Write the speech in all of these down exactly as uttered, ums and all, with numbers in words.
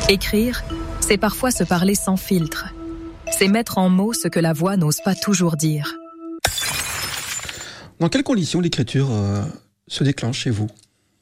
Écrire, c'est parfois se parler sans filtre. C'est mettre en mots ce que la voix n'ose pas toujours dire. Dans quelles conditions l'écriture euh, se déclenche chez vous ?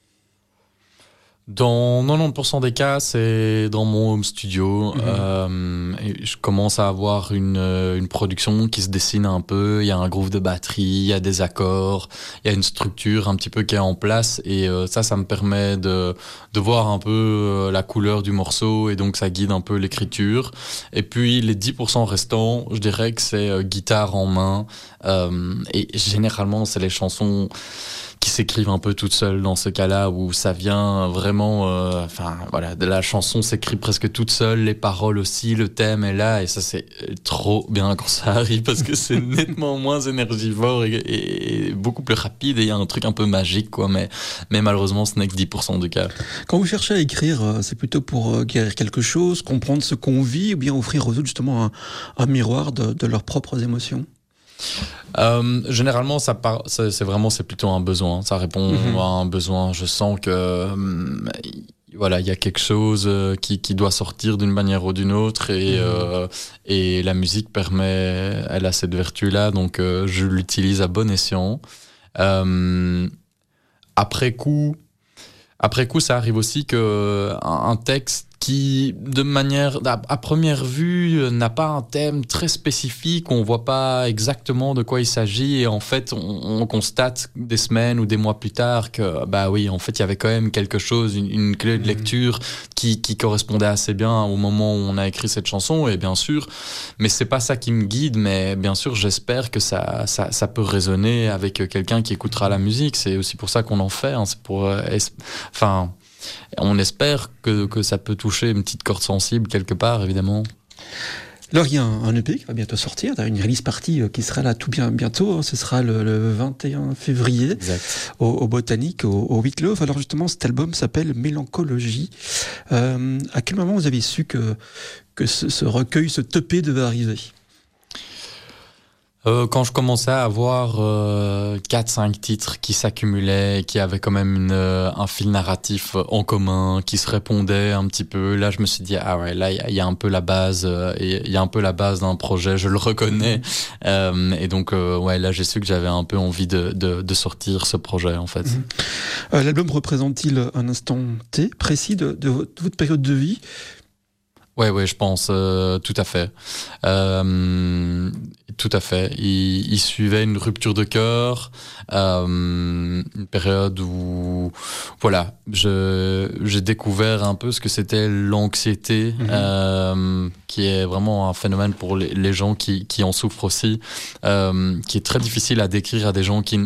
Dans quatre-vingt-dix pour cent des cas, c'est dans mon home studio. Mmh. Euh, et je commence à avoir une, une production qui se dessine un peu. Il y a un groove de batterie, il y a des accords, il y a une structure un petit peu qui est en place. Et euh, ça, ça me permet de, de voir un peu euh, la couleur du morceau et donc ça guide un peu l'écriture. Et puis les dix pour cent restants, je dirais que c'est euh, guitare en main. Euh, et généralement, c'est les chansons qui s'écrivent un peu toutes seules dans ce cas-là, où ça vient vraiment, euh, enfin voilà, de la chanson s'écrit presque toute seule, les paroles aussi, le thème est là, et ça c'est trop bien quand ça arrive parce que c'est nettement moins énergivore et, et, et beaucoup plus rapide, et il y a un truc un peu magique quoi, mais mais malheureusement ce n'est que dix pour cent du cas. Quand vous cherchez à écrire, c'est plutôt pour guérir quelque chose, comprendre ce qu'on vit, ou bien offrir aux autres justement un, un miroir de, de leurs propres émotions? Euh, généralement, ça part, c'est, c'est vraiment, c'est plutôt un besoin. Ça répond mmh. à un besoin. Je sens que, euh, voilà, il y a quelque chose qui, qui doit sortir d'une manière ou d'une autre, et, mmh. euh, et la musique permet, elle a cette vertu-là, donc euh, je l'utilise à bon escient. Euh, après coup, après coup, ça arrive aussi que un, un texte qui, de manière, à, à première vue, n'a pas un thème très spécifique, on voit pas exactement de quoi il s'agit, et en fait, on, on constate des semaines ou des mois plus tard que, bah oui, en fait, il y avait quand même quelque chose, une, une clé de lecture qui, qui correspondait assez bien au moment où on a écrit cette chanson, et bien sûr, mais c'est pas ça qui me guide, mais bien sûr, j'espère que ça, ça, ça peut résonner avec quelqu'un qui écoutera la musique. C'est aussi pour ça qu'on en fait, hein, c'est pour, euh, es- enfin, on espère que, que ça peut toucher une petite corde sensible quelque part, évidemment. Alors, il y a un, un E P qui va bientôt sortir, une release party qui sera là tout bien, bientôt, hein, ce sera le, le vingt et un février au, au Botanique, au, au Wittlof. Alors justement, cet album s'appelle Mélancologie. Euh, à quel moment vous avez su que, que ce, ce recueil, ce E P devait arriver ? Euh, quand je commençais à avoir euh, quatre cinq titres qui s'accumulaient, qui avaient quand même une, euh, un fil narratif en commun, qui se répondaient un petit peu, là je me suis dit ah ouais, là il y, y a un peu la base, il euh, y a un peu la base d'un projet, je le reconnais, euh, et donc euh, ouais, là j'ai su que j'avais un peu envie de, de, de sortir ce projet en fait. Mmh. Euh, l'album représente-t-il un instant T précis de, de, votre, de votre période de vie ? Ouais, ouais, je pense, euh, tout à fait. Euh, tout à fait. Il, il suivait une rupture de cœur, euh, une période où, voilà, je, j'ai découvert un peu ce que c'était l'anxiété, mmh. euh, qui est vraiment un phénomène pour les, les gens qui, qui en souffrent aussi, euh, qui est très difficile à décrire à des gens qui,